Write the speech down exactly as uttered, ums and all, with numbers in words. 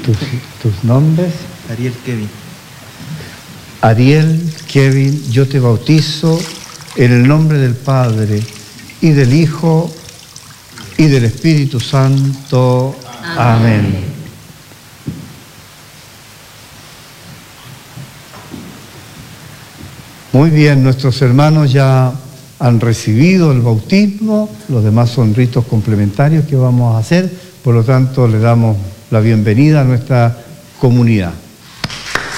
¿Tus, tus nombres? Ariel Kevin. Ariel Kevin, yo te bautizo en el nombre del Padre y del Hijo y del Espíritu Santo. Amén. Amén. Muy bien, nuestros hermanos ya han recibido el bautismo, los demás son ritos complementarios que vamos a hacer, por lo tanto le damos la bienvenida a nuestra comunidad.